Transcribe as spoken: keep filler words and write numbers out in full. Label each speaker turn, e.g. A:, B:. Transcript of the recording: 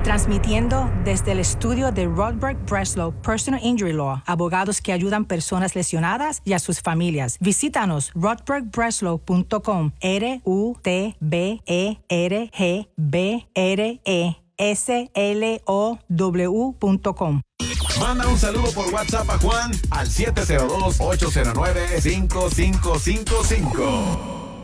A: Transmitiendo desde el estudio de Rodberg Breslow Personal Injury Law, abogados que ayudan personas lesionadas y a sus familias. Visítanos rodberg breslow punto com, R U T B E R G B R E S L O W punto com.
B: Manda un saludo por WhatsApp a Juan al siete cero dos, ocho cero nueve, cinco cinco cinco cinco.